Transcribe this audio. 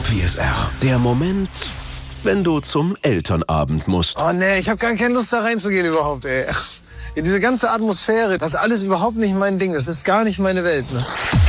PSR. Der Moment, wenn du zum Elternabend musst. Oh nee, ich habe gar keine Lust da reinzugehen überhaupt, ey. Ja, diese ganze Atmosphäre, das ist alles überhaupt nicht mein Ding. Das ist gar nicht meine Welt, ne?